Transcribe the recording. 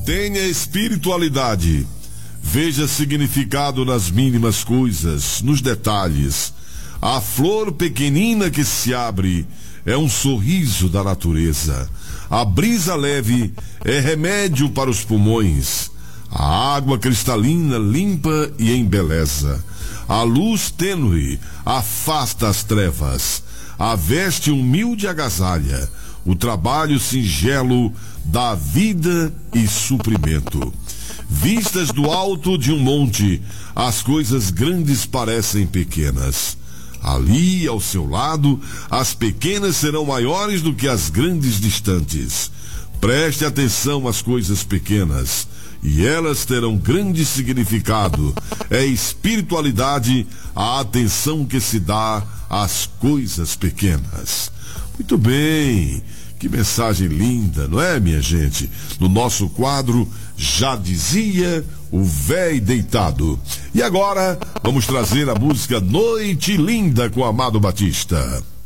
Tenha espiritualidade. Veja significado nas mínimas coisas, nos detalhes. A flor pequenina que se abre é um sorriso da natureza. A brisa leve é remédio para os pulmões. A água cristalina limpa e embeleza. A luz tênue afasta as trevas. A veste humilde agasalha. O trabalho singelo dá vida e suprimento. Vistas do alto de um monte, as coisas grandes parecem pequenas. Ali, ao seu lado, as pequenas serão maiores do que as grandes distantes. Preste atenção às coisas pequenas, e elas terão grande significado. É espiritualidade a atenção que se dá às coisas pequenas. Muito bem, que mensagem linda, não é, minha gente? No nosso quadro, Já Dizia o Véi Deitado. E agora, vamos trazer a música Noite Linda com Amado Batista.